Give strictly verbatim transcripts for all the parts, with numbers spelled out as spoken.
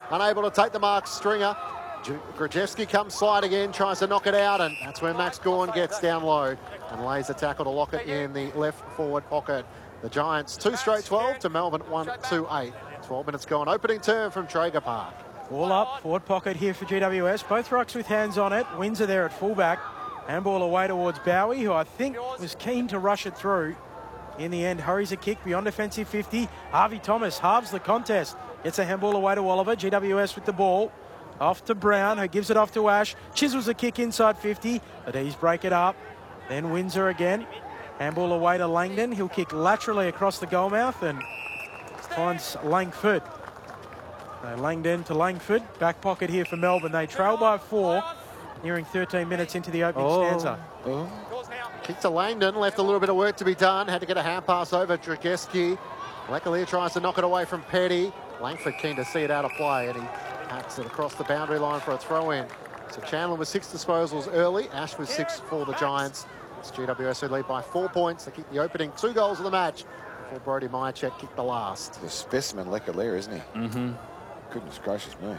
unable to take the mark. Stringer. Grajewski comes sliding in, tries to knock it out, and that's where Max Gawn gets down low and lays a tackle to lock it in the left forward pocket. The Giants two straight twelve to Melbourne one two eight. twelve minutes gone. Opening turn from Traeger Park. Ball up, forward pocket here for G W S. Both rucks with hands on it. Windsor there at fullback. Handball away towards Bowie, who I think was keen to rush it through. In the end, hurries a kick beyond defensive fifty. Harvey Thomas halves the contest. Gets a handball away to Oliver. G W S with the ball. Off to Brown, who gives it off to Ash. Chisels a kick inside fifty. The D's break it up. Then Windsor again. Handball away to Langdon. He'll kick laterally across the goal mouth and finds Langford. So Langdon to Langford. Back pocket here for Melbourne. They trail by four, nearing thirteen minutes into the opening oh. stanza. Oh. Kick to Langdon. Left a little bit of work to be done. Had to get a hand pass over Drageski. Lecalier tries to knock it away from Petty. Langford keen to see it out of play, and he hacks it across the boundary line for a throw-in. So Chandler with six disposals early. Ash with six for the Giants. It's G W S who lead by four points. They kick the opening two goals of the match before Brody Myercheck kicked the last. The specimen Lecalier, isn't he? Mm-hmm. Goodness gracious me.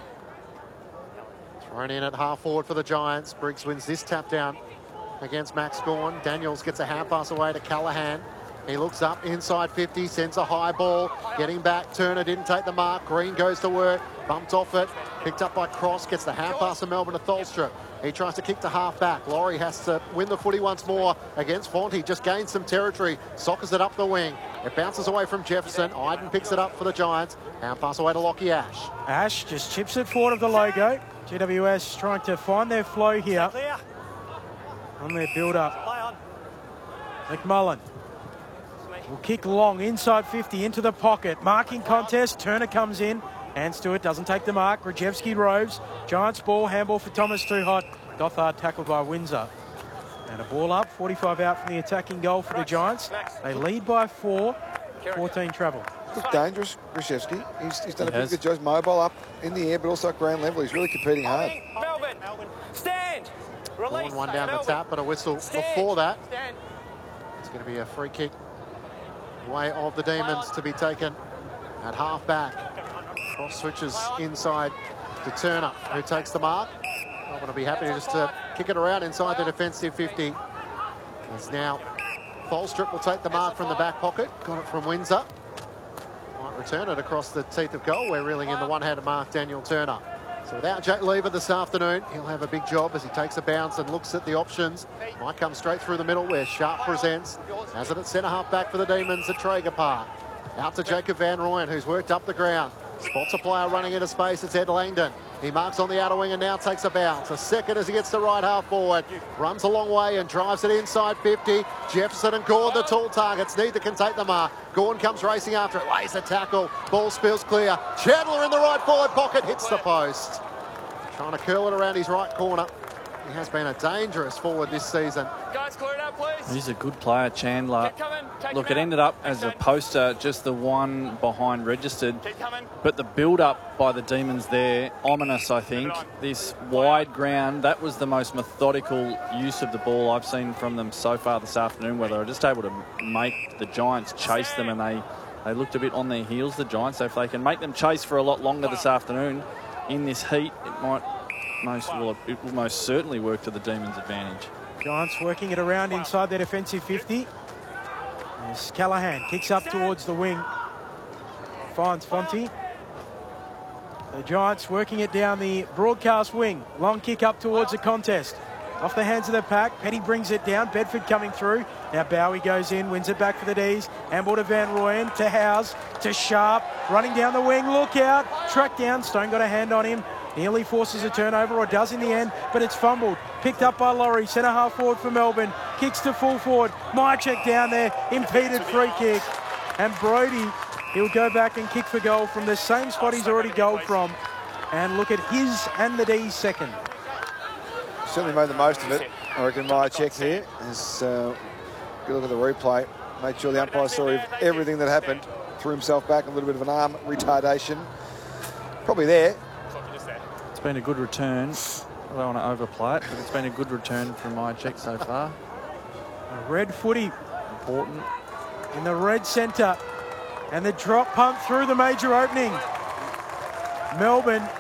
Thrown in at half forward for the Giants. Briggs wins this tap down against Max Gawn. Daniels gets a hand pass away to Callahan. He looks up inside fifty, sends a high ball. Getting back, Turner didn't take the mark. Green goes to work, bumped off it. Picked up by Cross, gets the hand pass to Melbourne to Tholstrup. He tries to kick to half back. Laurie has to win the footy once more against Fonte. Just gains some territory, soccers it up the wing. It bounces away from Jefferson. Iden picks it up for the Giants. Hand pass away to Lockie Ash. Ash just chips it forward of the logo. G W S trying to find their flow here on their build-up. McMullen will kick long inside fifty into the pocket. Marking contest. Turner comes in. Hands to it. Doesn't take the mark. Grajewski roves. Giants ball. Handball for Thomas. Too hot. Gothard tackled by Windsor. And a ball up. forty-five out from the attacking goal for the Giants. They lead by four. fourteen travel. Looks dangerous, Grajewski. He's, he's done he a pretty good job. He's mobile up in the air, but also at ground level. He's really competing hard. Melbourne, stand. Release. One down Melbourne. the tap, but a whistle Stand. before that. Stand. It's going to be a free kick way of the Demons to be taken at half back. Cross switches inside to Turner, who takes the mark. I'm going to be happy just to kick it around inside the defensive fifty. As now Tholstrup will take the mark from the back pocket. Got it from Windsor. Might return it across the teeth of goal. We're reeling in the one-handed mark, Daniel Turner. So without Jake Lever this afternoon, he'll have a big job as he takes a bounce and looks at the options. Might come straight through the middle where Sharp presents. Has it at centre half back for the Demons at Traeger Park. Out to Jacob Van Rooyen, who's worked up the ground. Spots a player running into space. It's Ed Langdon. He marks on the outer wing and now takes a bounce. A second as he gets to right half forward. Runs a long way and drives it inside fifty. Jefferson and Gawn, the tall targets. Neither can take the mark. Gawn comes racing after it. Lays a tackle. Ball spills clear. Chandler in the right forward pocket. Hits the post. Trying to curl it around his right corner. He has been a dangerous forward this season. Guys, clear it out, please. He's a good player, Chandler. Keep coming. Take Look, him it out. ended up as a Next poster, just the one behind registered. Keep coming. But the build-up by the Demons there, ominous, I think. This wide ground, that was the most methodical use of the ball I've seen from them so far this afternoon, where they were just able to make the Giants chase them, and they, they looked a bit on their heels, the Giants. So if they can make them chase for a lot longer this afternoon in this heat, it might most, well, it will most certainly work to the Demons' advantage. Giants working it around inside their defensive fifty. As Callahan kicks up towards the wing. Finds Fonte. The Giants working it down the broadcast wing. Long kick up towards the contest. Off the hands of the pack. Petty brings it down. Bedford coming through. Now Bowie goes in, wins it back for the D's. Handball to Van Rooyen, to Howes, to Sharp. Running down the wing, look out. Track down, Stone got a hand on him. Nearly forces a turnover, or does in the end, but it's fumbled. Picked up by Laurie, centre half forward for Melbourne. Kicks to full forward. Myercheck down there, impeded free kick. And Brody, he'll go back and kick for goal from the same spot he's already goaled from. And look at his and the D's second. Certainly made the most of it. I reckon Myercheck here. As, uh, good look at the replay. Made sure the umpire saw everything that happened. Threw himself back, a little bit of an arm retardation. Probably there. It's been a good return. I don't want to overplay it, but it's been a good return from Myercheck so far. A red footy Important. in the red centre. And the drop pump through the major opening. Melbourne